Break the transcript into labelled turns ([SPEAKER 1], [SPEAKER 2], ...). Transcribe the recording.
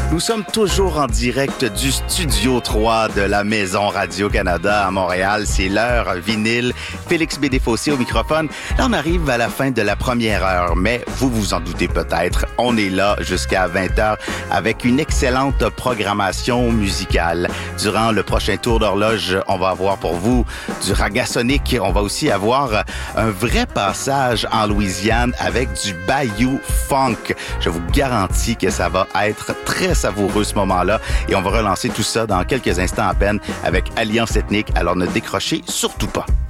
[SPEAKER 1] Nous sommes toujours en direct du Studio 3 de la Maison Radio-Canada à Montréal. C'est l'heure vinyle. Félix Bédéfossé au microphone. Là, on arrive à la fin de la première heure, mais vous vous en doutez peut-être. On est là jusqu'à 20h avec une excellente programmation musicale. Durant le prochain tour d'horloge, on va avoir pour vous du ragassonique. On va aussi avoir un vrai passage en Louisiane avec du Bayou Funk. Je vous garantis que ça va être très savoureux ce moment-là et on va relancer tout ça dans quelques instants à peine avec Alliance Ethnique. Alors ne décrochez surtout pas.